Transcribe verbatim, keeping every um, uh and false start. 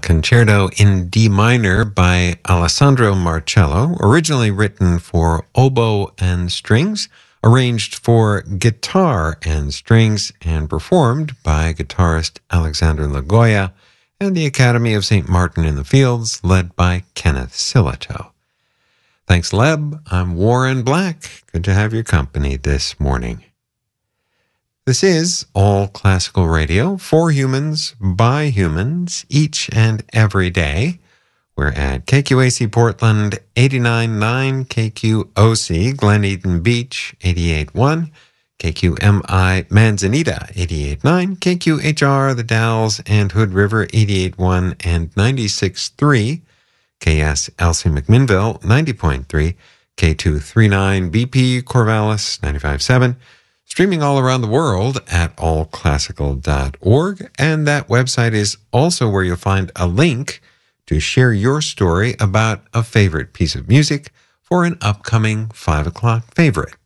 Concerto in D minor by Alessandro Marcello, originally written for oboe and strings, arranged for guitar and strings, and performed by guitarist Alexander Lagoya and the Academy of Saint Martin in the Fields, led by Kenneth Sillitoe. Thanks, Leb. I'm Warren Black. Good to have your company this morning. This is All Classical Radio for humans, by humans, each and every day. We're at K Q A C Portland, eighty-nine point nine, K Q O C Glen Eden Beach, eighty-eight point one, K Q M I Manzanita, eighty-eight point nine, K Q H R The Dalles and Hood River, eighty-eight point one and ninety-six point three, K S L C McMinnville, ninety point three, K two thirty-nine B P Corvallis, ninety-five point seven, streaming all around the world at all classical dot org, and that website is also where you'll find a link to share your story about a favorite piece of music for an upcoming five o'clock favorite.